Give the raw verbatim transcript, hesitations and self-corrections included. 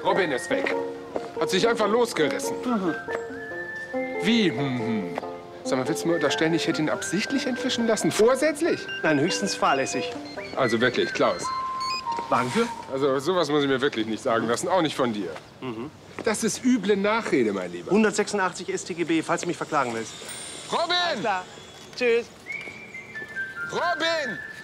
Robin ist weg. Hat sich einfach losgerissen. Mhm. Wie? Hm, hm. Sag mal, willst du mir unterstellen, ich hätte ihn absichtlich entwischen lassen? Vorsätzlich? Nein, höchstens fahrlässig. Also wirklich, Klaus. Danke. Also sowas muss ich mir wirklich nicht sagen lassen, auch nicht von dir. Mhm. Das ist üble Nachrede, mein Lieber. hundertsechsundachtzig S t G B, falls du mich verklagen willst. Robin! Alles klar. Tschüss. Robin!